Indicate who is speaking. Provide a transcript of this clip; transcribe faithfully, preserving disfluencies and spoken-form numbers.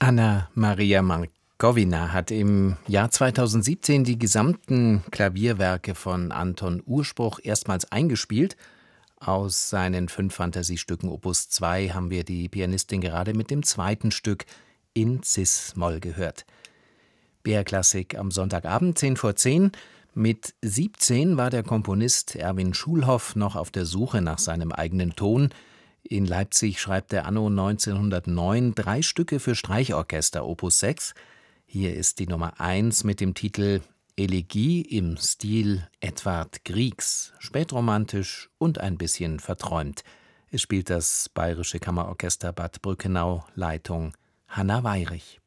Speaker 1: Anna Maria Markowina hat im Jahr zweitausendsiebzehn die gesamten Klavierwerke von Anton Urspruch erstmals eingespielt. Aus seinen fünf Fantasiestücken Opus zwei haben wir die Pianistin gerade mit dem zweiten Stück in Cis-Moll gehört. B R-Klassik am Sonntagabend, zehn vor zehn. Mit siebzehn war der Komponist Erwin Schulhoff noch auf der Suche nach seinem eigenen Ton. In Leipzig schreibt er anno neunzehnhundertneun drei Stücke für Streichorchester Opus sechs. Hier ist die Nummer eins mit dem Titel Elegie im Stil Edvard Griegs, spätromantisch und ein bisschen verträumt. Es spielt das Bayerische Kammerorchester Bad Brückenau, Leitung Hanna Weirich.